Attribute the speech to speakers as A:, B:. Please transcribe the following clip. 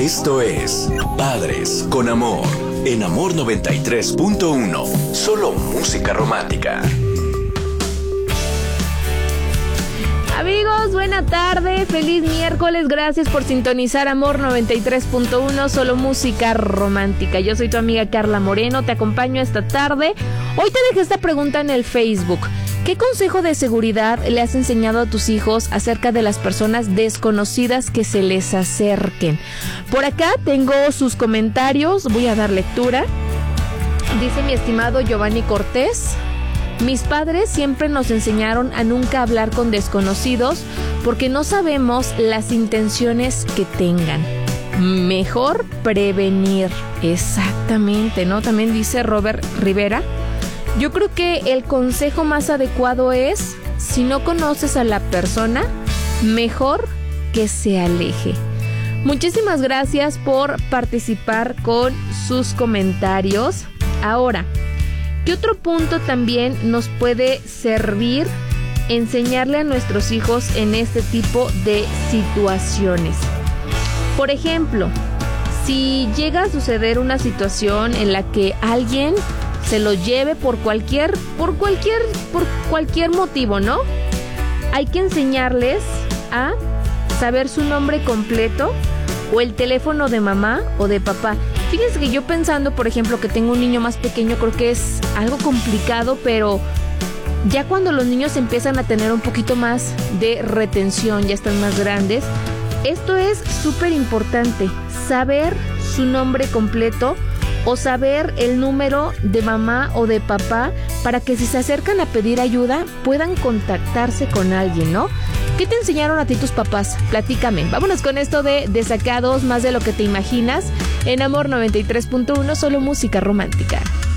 A: Esto es Padres con Amor, en Amor 93.1, solo música romántica.
B: Amigos, buena tarde, feliz miércoles, gracias por sintonizar Amor 93.1, solo música romántica. Yo soy tu amiga Carla Moreno, te acompaño esta tarde. Hoy te dejé esta pregunta en el Facebook. ¿Qué consejo de seguridad le has enseñado a tus hijos acerca de las personas desconocidas que se les acerquen? Por acá tengo sus comentarios, voy a dar lectura. Dice mi estimado Giovanni Cortés: mis padres siempre nos enseñaron a nunca hablar con desconocidos porque no sabemos las intenciones que tengan. Mejor prevenir. Exactamente, ¿no? También dice Robert Rivera: yo creo que el consejo más adecuado es, si no conoces a la persona, mejor que se aleje. Muchísimas gracias por participar con sus comentarios. Ahora, ¿qué otro punto también nos puede servir enseñarle a nuestros hijos en este tipo de situaciones? Por ejemplo, si llega a suceder una situación en la que alguien se lo lleve por cualquier motivo, ¿no? Hay que enseñarles a saber su nombre completo o el teléfono de mamá o de papá. Fíjense que yo pensando, por ejemplo, que tengo un niño más pequeño, creo que es algo complicado, pero ya cuando los niños empiezan a tener un poquito más de retención, ya están más grandes, esto es súper importante, saber su nombre completo o saber el número de mamá o de papá para que si se acercan a pedir ayuda puedan contactarse con alguien, ¿no? ¿Qué te enseñaron a ti tus papás? Platícame. Vámonos con esto de Desacados, más de lo que te imaginas, en Amor 93.1, solo música romántica.